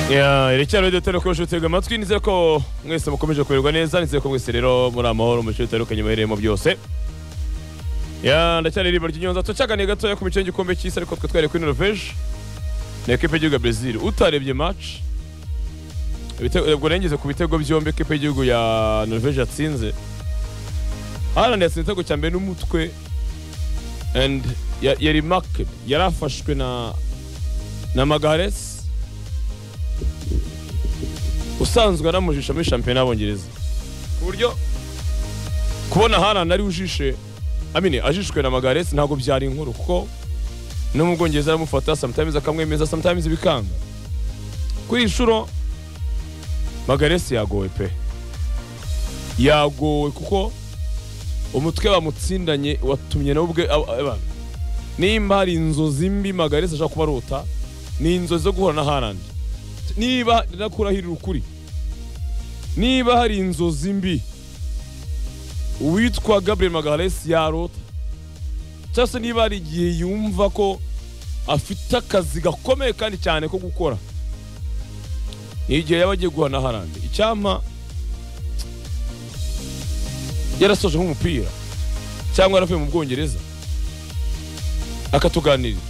Irecyaro radio telekoresha utega amatwi nizere ko mwese mukomeje kuberwa neza nizere ko mwese rero muri amahoro mu cyitaro kanyemeremo byose. Ndacyari riba ry'inyonza tucaganiye gatoya ku micengi gikombe cy'isi ariko twere kuri Norvège. Na equipe y'igihugu Brazil utarebye match. Ubwo nengeze ku bitego byombi equipe y'igihugu ya Norvège yatsinze. Haaland yatsinze igitego cya mbere n'umutwe and yari marked yarafashwe na Magalhaes usanzwe aramujisha muri shampiyona y'Abongereza ku buryo kubona Haaland ari ujishe ajishwe na Magalhaes ntago byari inkuru kuko no mu Bwongereza aramufata sometimes akamwemeza sometimes bikanga kuri inshuro Magalhaes yagowe kuko umutwe bamutsindanye watumye nawe ubwe nimba hari inzozi mbi Magalhaes ashaka kubarota ni inzozi zo guhura na Haaland niba ndakurahirira ukuri niba hari inzozi mbi uwitwa Gabriel Magalhaes yarota cyase niba hari igihe yumva ko afite akazi gakomeye kandi cyane ko gukora igihe yabagiye guhura na Haaland icyama yarasoje nk'umupira cyangwa yaravuye mu Bwongereza akatuganirira